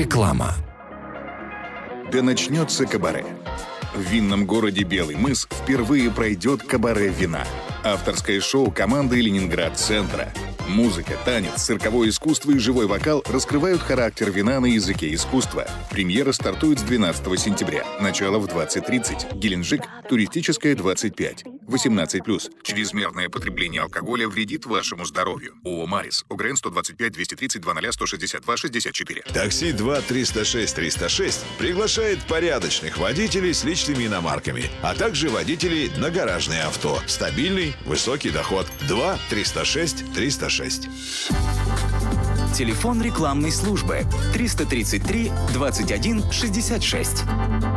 Реклама. Да начнется кабаре. В винном городе Белый мыс впервые пройдет кабаре вина. Авторское шоу команды Ленинград-центра. Музыка, танец, цирковое искусство и живой вокал раскрывают характер вина на языке искусства. Премьера стартует с 12 сентября. Начало в 20:30. Геленджик. Туристическая, 25. 18+. Чрезмерное потребление алкоголя вредит вашему здоровью. ООО «Марис». ОГРН 125-230-00-162-64. Такси 2-306-306 приглашает порядочных водителей с личными иномарками, а также водителей на гаражные авто. Стабильный, высокий доход. 2-306-306. Телефон рекламной службы 333 21 66.